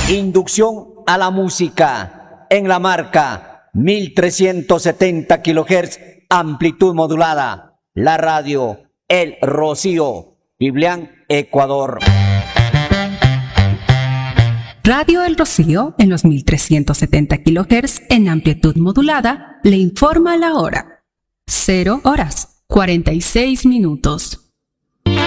Inducción a la música en la marca 1370 kHz, amplitud modulada. La radio El Rocío, Biblián, Ecuador. Radio El Rocío en los 1370 kHz en amplitud modulada le informa la hora. 0 horas 46 minutos.